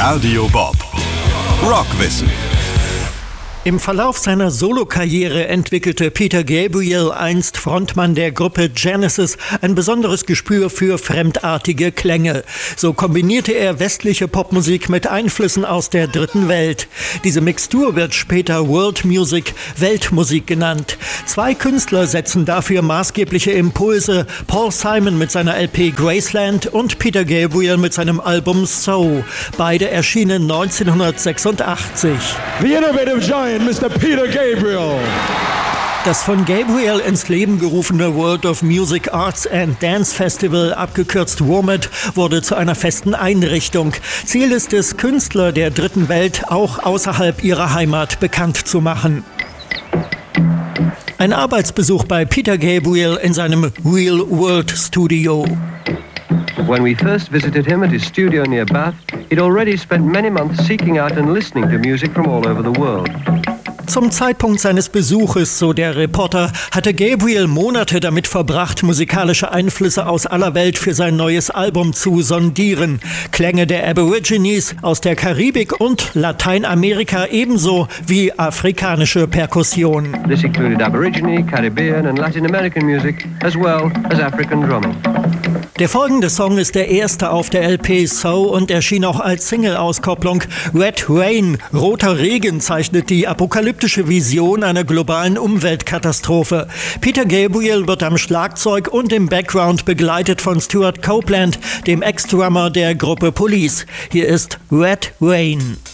Radio Bob. Rockwissen. Im Verlauf seiner Solokarriere entwickelte Peter Gabriel, einst Frontmann der Gruppe Genesis, ein besonderes Gespür für fremdartige Klänge. So kombinierte er westliche Popmusik mit Einflüssen aus der dritten Welt. Diese Mixtur wird später World Music, Weltmusik genannt. Zwei Künstler setzen dafür maßgebliche Impulse: Paul Simon mit seiner LP Graceland und Peter Gabriel mit seinem Album So. Beide erschienen 1986. The innovative giant, Mr. Peter Gabriel. Das von Gabriel ins Leben gerufene World of Music Arts and Dance Festival, abgekürzt WOMAD, wurde zu einer festen Einrichtung. Ziel ist es, Künstler der dritten Welt auch außerhalb ihrer Heimat bekannt zu machen. Ein Arbeitsbesuch bei Peter Gabriel in seinem Real World Studio. When we first visited him at his studio near Bath, he'd already spent many months seeking out and listening to music from all over the world. Zum Zeitpunkt seines Besuches, so der Reporter, hatte Gabriel Monate damit verbracht, musikalische Einflüsse aus aller Welt für sein neues Album zu sondieren. Klänge der Aborigines aus der Karibik und Lateinamerika ebenso wie afrikanische Perkussion. This included Aborigine, Caribbean and Latin American music, as well as African drumming. Der folgende Song ist der erste auf der LP So und erschien auch als Single-Auskopplung. Red Rain, roter Regen, zeichnet die apokalyptische Vision einer globalen Umweltkatastrophe. Peter Gabriel wird am Schlagzeug und im Background begleitet von Stuart Copeland, dem Ex-Drummer der Gruppe Police. Hier ist Red Rain.